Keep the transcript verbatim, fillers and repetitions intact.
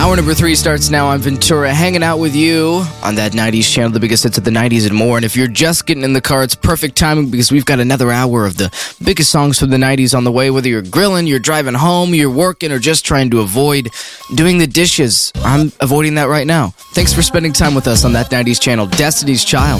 Hour number three starts now. I'm Ventura, hanging out with you on that nineties channel, the biggest hits of the nineties and more. And if you're just getting in the car, it's perfect timing because we've got another hour of the biggest songs from the nineties on the way. Whether you're grilling, you're driving home, you're working, or just trying to avoid doing the dishes. I'm avoiding that right now. Thanks for spending time with us on that nineties channel, Destiny's Child.